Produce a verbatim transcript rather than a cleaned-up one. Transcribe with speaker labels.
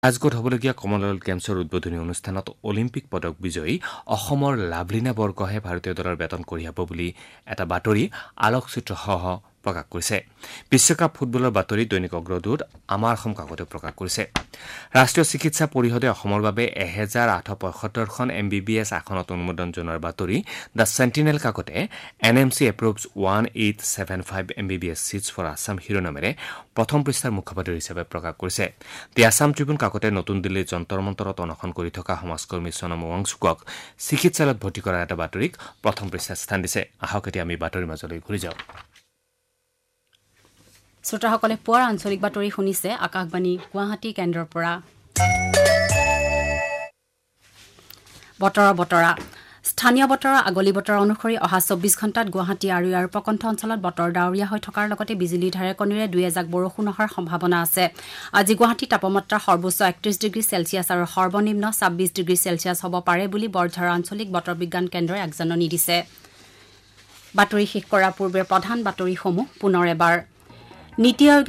Speaker 1: ৰাজগড়ত হ'বলগীয়া কমনৱেলথ গেমছৰ উদ্বোধনী অনুষ্ঠানত অলিম্পিক পদক বিজয়ী অসমৰ লাভলীনা বৰগোহাঁয়ে ভাৰতীয় দলৰ বেতন কঢ়িয়াব বুলি এটা বাতৰি আলোকচিত্ৰসহ প্ৰকাশ কৰিছে। বিশ্বকাপ ফুটবলৰ বাতৰি দৈনিক অগ্ৰদূত আমাৰ অসম কাকতে প্ৰকাশ কৰিছে। ৰাষ্ট্ৰীয় চিকিৎসা পৰিষদে অসমৰ বাবে এহেজাৰ আঠশ পঁয়সত্তৰখন এম বি বি এছ আসনত অনুমোদন জনোৱাৰ বাতৰি the sentinel কাকতে N M C এপ্ৰুভছ one eight seven five M B B S চিটছ for Assam শিৰোনামেৰে প্ৰথম পৃষ্ঠাৰ মুখপাত্ৰ হিচাপে প্ৰকাশ কৰিছে। দি আছাম ট্ৰিবিউন কাকতে নতুন দিল্লীৰ যন্তৰ মন্তৰত অনশন কৰি থকা সমাজকৰ্মী সোণম ৱাংচুকক চিকিৎসালয়ত ভৰ্তি কৰাৰ এটা বাতৰিক প্ৰথম পৃষ্ঠাত স্থান দিছে। আহক এতিয়া আমি বাতৰিৰ মাজলৈ ঘূৰি যাওঁ।
Speaker 2: শ্ৰোতাসকলে পুৱাৰ আঞ্চলিক বাতৰি শুনিছে আকাশবাণী গুৱাহাটী কেন্দ্ৰৰ পৰা। বতৰৰ বতৰা স্থানীয় বতৰৰ আগলি বতৰ অনুসৰি অহা চৌব্বিছ ঘণ্টাত গুৱাহাটী আৰু ইয়াৰ উপকণ্ঠ অঞ্চলত বতৰ ডাৱৰীয়া হৈ থকাৰ লগতে বিজুলী ঢেৰেকণিৰে দুই এজাক বৰষুণ হোৱাৰ সম্ভাৱনা আছে। আজি গুৱাহাটীৰ তাপমাত্ৰা সৰ্বোচ্চ একত্ৰিশ ডিগ্ৰী চেলছিয়াছ আৰু সৰ্বনিম্ন ছাব্বিছ ডিগ্ৰী চেলছিয়াছ হ'ব পাৰে বুলি বৰঝাৰ আঞ্চলিক বতৰ বিজ্ঞান কেন্দ্ৰই আগজাননী দিছে। বাতৰি শেষ কৰাৰ পূৰ্বে প্ৰধান বাতৰিসমূহ পুনৰ এবাৰ। নীতি আয়োগে